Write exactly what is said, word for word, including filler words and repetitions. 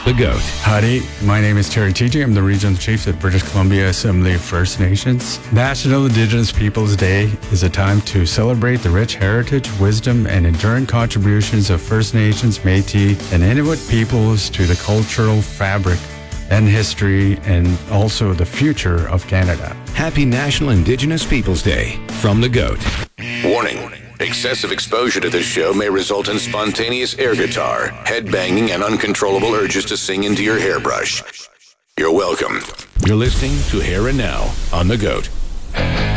The GOAT. Howdy, my name is Terry T J. I'm the Regional Chief at British Columbia Assembly of First Nations. National Indigenous Peoples Day is a time to celebrate the rich heritage, wisdom, and enduring contributions of First Nations, Métis, and Inuit peoples to the cultural fabric and history and also the future of Canada. Happy National Indigenous Peoples Day from The GOAT. Warning. Excessive exposure to this show may result in spontaneous air guitar, head banging, and uncontrollable urges to sing into your hairbrush. You're welcome. You're listening to Here and Now on The GOAT.